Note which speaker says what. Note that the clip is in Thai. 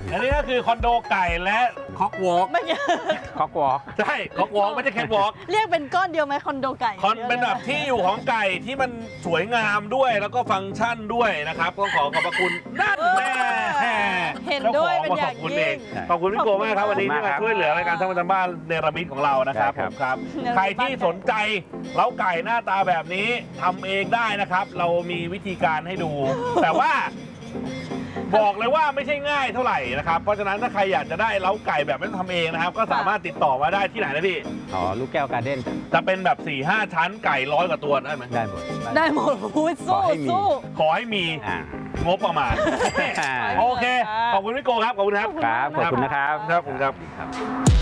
Speaker 1: อันนี้ก็คือคอนโดไก่และคอกวอล์ก
Speaker 2: ไม่ใช่
Speaker 3: คอกวอล์ก
Speaker 1: ใช่คอกวอล์กไม่ใช่แคทวอล์ก
Speaker 2: เรียกเป็นก้อนเดียวไหมคอนโดไก่
Speaker 1: เป็นแบบที่อยู่ของไก่ที่มันสวยงามด้วยแล้วก็ฟังก์ชันด้วยนะครับต้องขอขอบพระคุณนั่นแน่
Speaker 2: เห็นด้วยเป็นอย่างยิ่ง
Speaker 1: ขอบคุณพี่โกมากครับวันนี้ที่มาช่วยเหลือรายการทำประจำบ้านเนรมิตของเรานะครับผมครับ ใครที่สนใจเล้าไก่หน้าตาแบบนี้ทำเองได้นะครับ เรามีวิธีการให้ดู แต่ว่าบอกเลยว่าไม่ใช่ง่ายเท่าไหร่นะครับเพราะฉะนั้นถ้าใครอยากจะได้เล้าไก่แบบไม่ต้องทำเองนะครับก็สามารถติดต่อมาได้ที่ไหนนะพี่
Speaker 3: อ๋อลูกแก้วการ์เด้น
Speaker 1: จะเป็นแบบ 4-5 ชั้นไก่100 กว่าตัวได้ไหม
Speaker 3: ได้หมด
Speaker 2: ได้หมดพูด
Speaker 3: ขอ
Speaker 2: สู้
Speaker 3: ให้มี
Speaker 2: สู้
Speaker 1: ขอให้มี งบประมาณ โอเค ขอบคุณพี่โกครับ ขอบคุณครับ
Speaker 3: ครับขอบคุณนะครับ
Speaker 1: ครับผมครับ